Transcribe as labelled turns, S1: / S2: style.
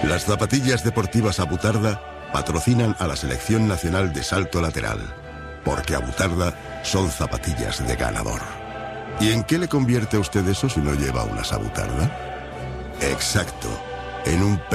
S1: Las zapatillas deportivas Abutarda patrocinan a la Selección Nacional de Salto Lateral, porque Abutarda son zapatillas de ganador. ¿Y en qué le convierte a usted eso si no lleva unas Abutarda? Exacto, en un